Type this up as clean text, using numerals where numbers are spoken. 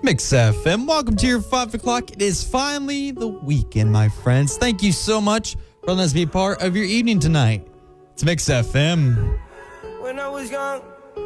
Mix FM, welcome to your 5 o'clock. It is finally the weekend, my friends. Thank you so much for letting us be part of your evening tonight. It's Mix FM. When I was young,